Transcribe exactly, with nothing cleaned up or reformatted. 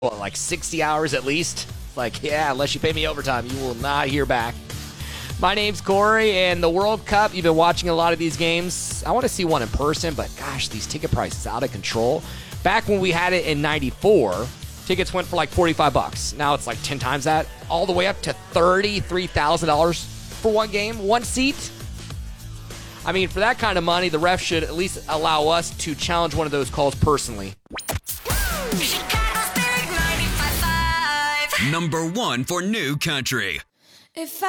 Well, like sixty hours at least. Like, yeah, unless you pay me overtime, you will not hear back. My name's Corey, and the World Cup, you've been watching a lot of these games. I want to see one in person, but gosh, these ticket prices out of control. Back when we had it in ninety-four, tickets went for like forty-five bucks. Now it's like ten times that, all the way up to thirty-three thousand dollars for one game, one seat. I mean, for that kind of money, the ref should at least allow us to challenge one of those calls personally. Number one for New Country. If